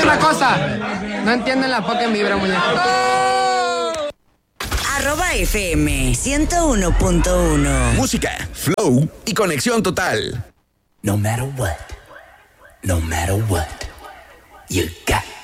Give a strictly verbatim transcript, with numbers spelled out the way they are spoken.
una cosa. No entienden la fucking vibra, muñeco. Arroba F M ciento uno punto uno. Música, flow y conexión total. No matter what, no matter what, you got